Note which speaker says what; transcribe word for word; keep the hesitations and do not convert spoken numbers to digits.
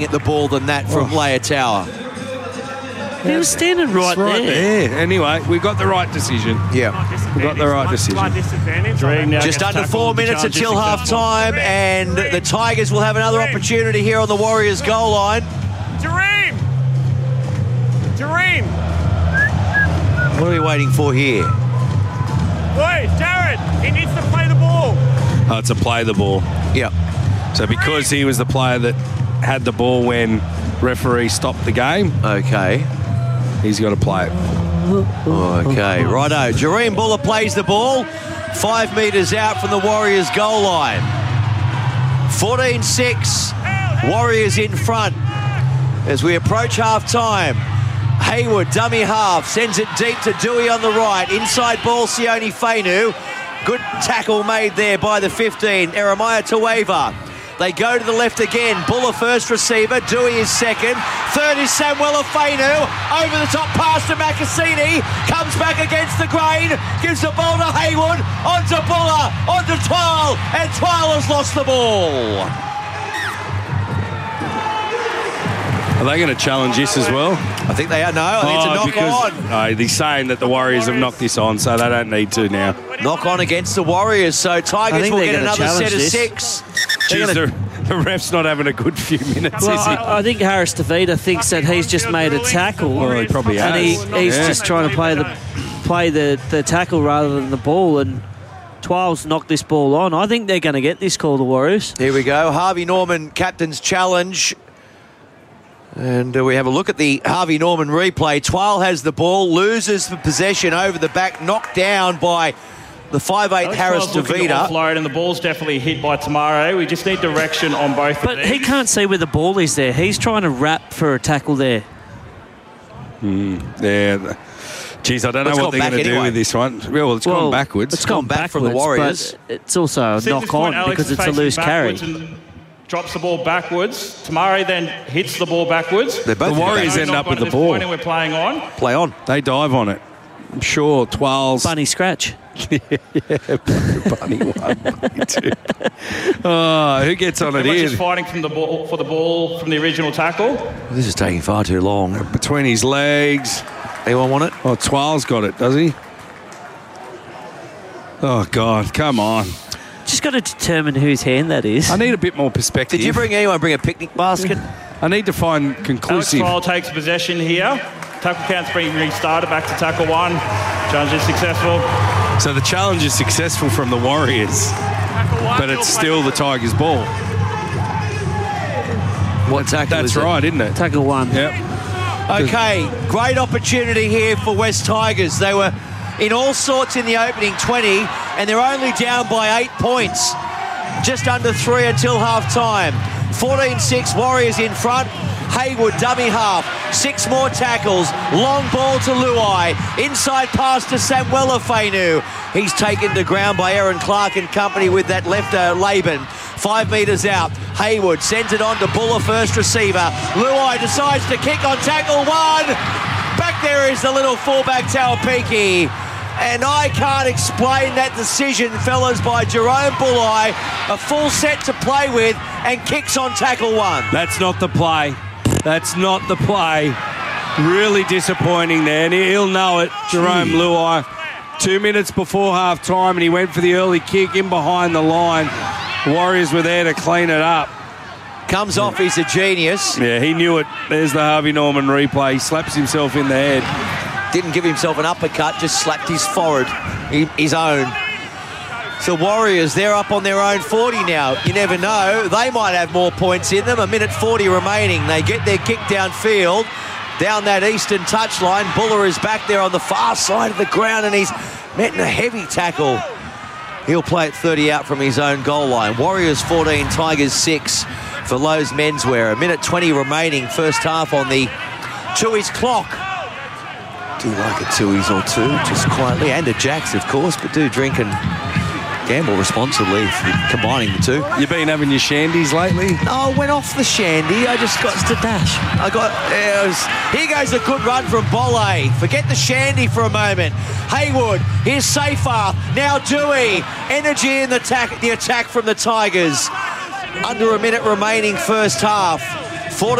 Speaker 1: at the ball than that from oh. Leia-Tower.
Speaker 2: He was standing right,
Speaker 3: right
Speaker 2: there.
Speaker 3: there. Anyway, we got the right decision.
Speaker 1: Yeah.
Speaker 3: We got the right decision.
Speaker 1: Just under four minutes until half-time, and the Tigers will have another
Speaker 4: Dream.
Speaker 1: opportunity here on the Warriors goal line.
Speaker 4: Dream! Dream!
Speaker 1: What are we waiting for here?
Speaker 4: Wait, Jared, he needs to play the ball.
Speaker 3: Oh, it's a play the ball.
Speaker 1: Yep.
Speaker 3: So because he was the player that had the ball when referee stopped the game,
Speaker 1: okay,
Speaker 3: he's got to play it.
Speaker 1: Okay, righto. Jareem Buller plays the ball, five metres out from the Warriors goal line. fourteen six, Warriors in front as we approach half-time. Hayward, dummy half, sends it deep to Dewey on the right. Inside ball, Sione Fainu. Good tackle made there by the fifteen, Eremiah Tueva. They go to the left again. Buller first receiver. Dewey is second. Third is Samuel Fainu. Over the top pass to Makasini. Comes back against the grain. Gives the ball to Hayward. Onto Buller. Onto Twile. And Twile has lost the ball.
Speaker 3: Are they going to challenge this as well?
Speaker 1: I think they are. No, I think
Speaker 3: oh,
Speaker 1: it's a knock
Speaker 3: because,
Speaker 1: on.
Speaker 3: No, he's saying that the Warriors have knocked this on, so they don't need to now.
Speaker 1: Knock on against the Warriors, so Tigers will get another set of
Speaker 2: this.
Speaker 1: six.
Speaker 3: Jeez, the, the ref's not having a good few minutes,
Speaker 2: well,
Speaker 3: is he?
Speaker 2: I, I think Harris DeVita thinks that he's just made a tackle.
Speaker 3: Well, he probably has.
Speaker 2: And he, he's
Speaker 3: yeah.
Speaker 2: just trying to play the play the, the tackle rather than the ball, and Twile's knocked this ball on. I think they're going to get this call, the Warriors.
Speaker 1: Here we go. Harvey Norman, captain's challenge. And uh, we have a look at the Harvey Norman replay. Twile has the ball, loses the possession over the back, knocked down by the five eight Harris DeVita.
Speaker 5: Offload, and the ball's definitely hit by Tamaro. We just need direction on both
Speaker 2: but
Speaker 5: of these.
Speaker 2: He can't see where the ball is there. He's trying to wrap for a tackle there.
Speaker 3: Mm, yeah. Jeez, I don't know
Speaker 1: it's
Speaker 3: what they're going to
Speaker 1: anyway.
Speaker 3: do with this one. Well, it's
Speaker 2: well,
Speaker 3: gone backwards.
Speaker 1: It's gone back from the Warriors.
Speaker 2: But it's also a knock on
Speaker 5: Alex
Speaker 2: because
Speaker 5: is
Speaker 2: it's a loose carry.
Speaker 5: Drops the ball backwards. Tamari then hits the ball backwards.
Speaker 3: They're both the Warriors end up with the ball.
Speaker 5: We're playing on.
Speaker 1: Play on.
Speaker 3: They dive on it. I'm sure Twile's...
Speaker 2: Bunny scratch.
Speaker 3: yeah, bunny one, bunny two. Oh, who gets on it here?
Speaker 5: Just fighting from the ball, for the ball from the original tackle.
Speaker 1: This is taking far too long.
Speaker 3: Between his legs.
Speaker 1: Anyone want it?
Speaker 3: Oh, Twile's got it, does he? Oh, God, come on.
Speaker 2: Just got to determine whose hand that is.
Speaker 3: I need a bit more perspective.
Speaker 1: Did you bring anyone bring a picnic basket?
Speaker 3: I need to find conclusive.
Speaker 5: Alex Twile takes possession here. Tackle count's being restarted back to tackle one. Challenge is successful.
Speaker 3: So the challenge is successful from the Warriors, but it's still the Tigers' ball.
Speaker 1: What tackle
Speaker 3: That's
Speaker 1: is it?
Speaker 3: right, isn't it?
Speaker 2: Tackle one.
Speaker 3: Yep.
Speaker 1: Okay, great opportunity here for West Tigers. They were in all sorts in the opening twenty, and they're only down by eight points. Just under three until half-time. fourteen six, Warriors in front. Hayward, dummy half. Six more tackles. Long ball to Luai. Inside pass to Samuel Fainu. He's taken to ground by Aaron Clark and company with that left uh, Laban. Five metres out. Hayward sends it on to Buller, first receiver. Luai decides to kick on tackle one. Back there is the little fullback Tauapiki. And I can't explain that decision, fellas, by Jerome Bulli. A full set to play with and kicks on tackle one.
Speaker 3: That's not the play. That's not the play. Really disappointing there, and he'll know it, Jerome Luai. Two minutes before half-time, and he went for the early kick in behind the line. Warriors were there to clean it up.
Speaker 1: Comes off, he's a genius.
Speaker 3: Yeah, he knew it. There's the Harvey Norman replay. He slaps himself in the head.
Speaker 1: Didn't give himself an uppercut, just slapped his forehead, his own. So Warriors, they're up on their own forty now. You never know. They might have more points in them. A minute forty remaining. They get their kick downfield, down that eastern touchline. Buller is back there on the far side of the ground, and he's met in a heavy tackle. He'll play it thirty out from his own goal line. Warriors fourteen, Tigers six for Lowe's Menswear. A minute twenty remaining, first half on the Tooheys clock. Do like a Tooheys or two, just quietly. And a Jacks, of course, but do drink and gamble responsibly, combining the two.
Speaker 3: You been having your shandies lately?
Speaker 1: No, I went off the shandy. I just got to dash. I got. It was, here goes a good run from Bolle. Forget the shandy for a moment. Hayward, here's Safer. Now Dewey. Energy in the attack, the attack from the Tigers. Under a minute remaining first half.